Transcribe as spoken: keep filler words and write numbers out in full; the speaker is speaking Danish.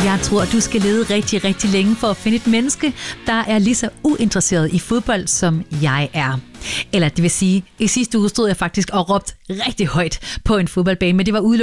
Jeg tror, du skal lede rigtig, rigtig længe for at finde et menneske, der er lige så uinteresseret i fodbold, som jeg er. Eller det vil sige, i sidste uge stod jeg faktisk og råbte rigtig højt på en fodboldbane, men det var udelukkende